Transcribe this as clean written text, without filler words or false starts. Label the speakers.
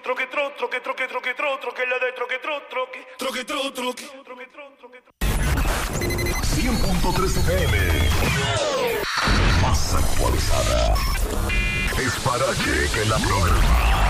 Speaker 1: troque, la de troque, troque.
Speaker 2: 100.3 FM. Más actualizada. Es para que la programa.